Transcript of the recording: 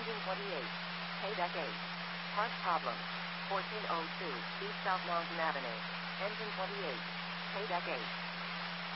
Engine 28. Paydeck 8. Part problem. 1402 East South Mountain Avenue. Engine 28. Paydeck 8.